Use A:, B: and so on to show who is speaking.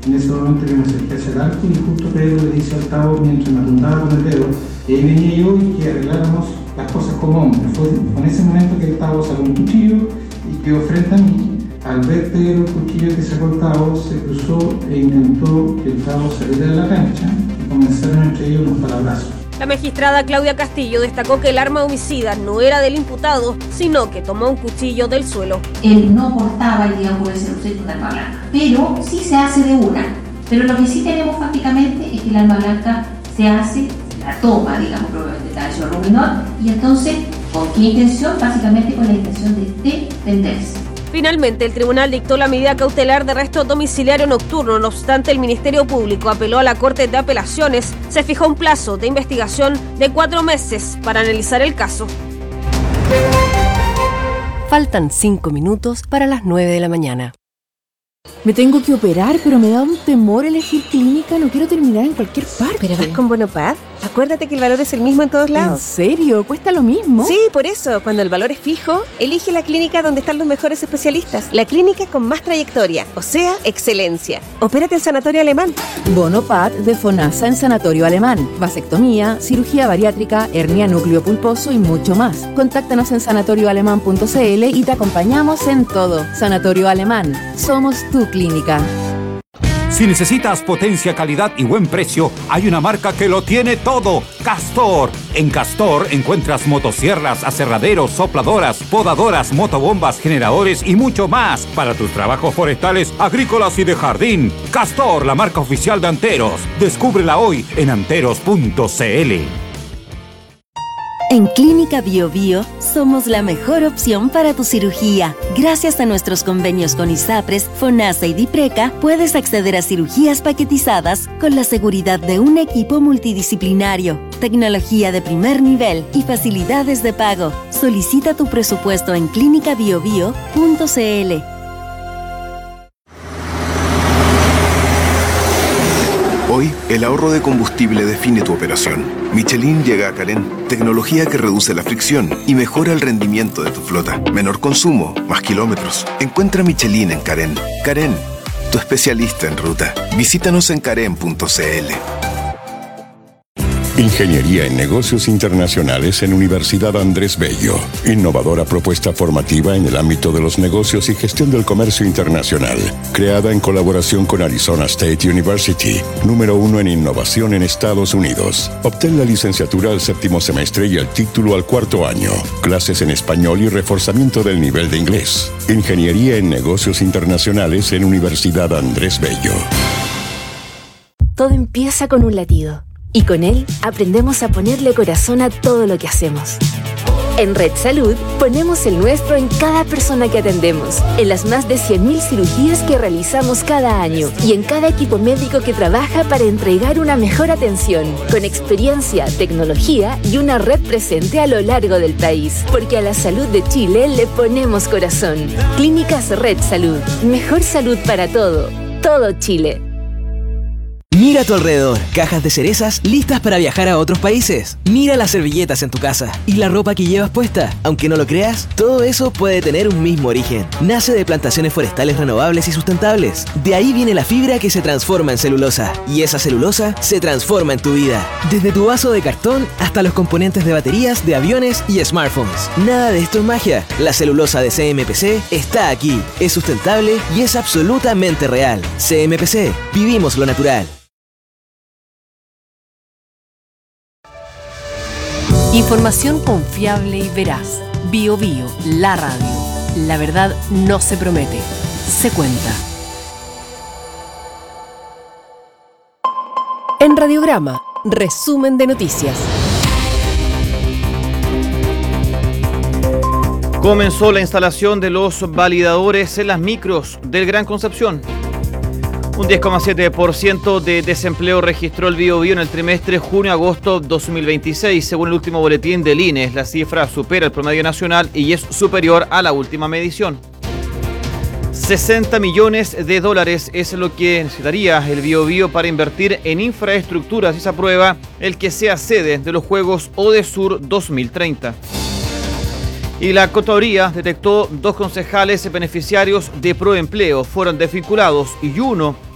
A: En ese momento que me acerqué hacia el arco y justo Pedro le dice al Tavo mientras me apuntaba con el dedo, y ahí venía yo y que arregláramos las cosas como hombres. Fue en ese momento que el Tavo sacó un cuchillo y quedó frente a mí. Al ver Pedro el cuchillo que sacó el Tavo, se cruzó e intentó que el Tavo saliera de la cancha y comenzaron entre ellos los palabrazos.
B: La magistrada Claudia Castillo destacó que el arma homicida no era del imputado, sino que tomó un cuchillo del suelo.
C: Él no portaba el día por ese objeto de arma blanca, pero sí se hace de una. Pero lo que sí tenemos fácticamente es que el arma blanca se hace, la toma, digamos, probablemente tallo ruminol, y entonces, ¿con qué intención? Básicamente con la intención de defenderse.
B: Finalmente, el tribunal dictó la medida cautelar de arresto domiciliario nocturno. No obstante, el Ministerio Público apeló a la Corte de Apelaciones. Se fijó un plazo de investigación de 4 meses para analizar el caso.
D: Faltan 5 minutos para las 9 de la mañana.
E: Me tengo que operar, pero me da un temor elegir clínica. No quiero terminar en cualquier parte.
F: ¿Pero vas con Bonopad? Acuérdate que el valor es el mismo en todos lados.
E: ¿En serio? ¿Cuesta lo mismo?
F: Sí, por eso. Cuando el valor es fijo, elige la clínica donde están los mejores especialistas. La clínica con más trayectoria, o sea, excelencia. Opérate en Sanatorio Alemán.
E: Bonopad de FONASA en Sanatorio Alemán. Vasectomía, cirugía bariátrica, hernia núcleo pulposo y mucho más. Contáctanos en sanatorioalemán.cl y te acompañamos en todo. Sanatorio Alemán. Somos tu clínica.
G: Si necesitas potencia, calidad y buen precio, hay una marca que lo tiene todo: Castor. En Castor encuentras motosierras, aserraderos, sopladoras, podadoras, motobombas, generadores y mucho más para tus trabajos forestales, agrícolas y de jardín. Castor, la marca oficial de Anteros. Descúbrela hoy en anteros.cl.
H: En Clínica Bio Bio somos la mejor opción para tu cirugía. Gracias a nuestros convenios con ISAPRES, FONASA y DIPRECA, puedes acceder a cirugías paquetizadas con la seguridad de un equipo multidisciplinario, tecnología de primer nivel y facilidades de pago. Solicita tu presupuesto en clinicabiobio.cl.
I: Hoy, el ahorro de combustible define tu operación. Michelin llega a Carén, tecnología que reduce la fricción y mejora el rendimiento de tu flota. Menor consumo, más kilómetros. Encuentra Michelin en Carén. Carén, tu especialista en ruta. Visítanos en carén.cl.
J: Ingeniería en Negocios Internacionales en Universidad Andrés Bello. Innovadora propuesta formativa en el ámbito de los negocios y gestión del comercio internacional. Creada en colaboración con Arizona State University, número 1 en innovación en Estados Unidos. Obtén la licenciatura al 7º semestre y el título al 4º año. Clases en español y reforzamiento del nivel de inglés. Ingeniería en Negocios Internacionales en Universidad Andrés Bello.
K: Todo empieza con un latido. Y con él aprendemos a ponerle corazón a todo lo que hacemos. En Red Salud ponemos el nuestro en cada persona que atendemos, en las más de 100.000 cirugías que realizamos cada año y en cada equipo médico que trabaja para entregar una mejor atención, con experiencia, tecnología y una red presente a lo largo del país. Porque a la salud de Chile le ponemos corazón. Clínicas Red Salud. Mejor salud para todo Chile.
L: Mira a tu alrededor, cajas de cerezas listas para viajar a otros países. Mira las servilletas en tu casa y la ropa que llevas puesta. Aunque no lo creas, todo eso puede tener un mismo origen. Nace de plantaciones forestales renovables y sustentables. De ahí viene la fibra que se transforma en celulosa. Y esa celulosa se transforma en tu vida. Desde tu vaso de cartón hasta los componentes de baterías, de aviones y smartphones. Nada de esto es magia. La celulosa de CMPC está aquí. Es sustentable y es absolutamente real. CMPC, vivimos lo natural.
D: Información confiable y veraz. Bio Bio, la radio. La verdad no se promete, se cuenta. En Radiograma, resumen de noticias.
M: Comenzó la instalación de los validadores en las micros del Gran Concepción. Un 10,7% de desempleo registró el Bio Bio en el trimestre junio-agosto 2026. Según el último boletín del INE, la cifra supera el promedio nacional y es superior a la última medición. 60 millones de dólares es lo que necesitaría el Bio Bio para invertir en infraestructura si se aprueba el que sea sede de los Juegos Odesur 2030. Y la Contraloría detectó 2 concejales beneficiarios de Proempleo. Fueron desvinculados y uno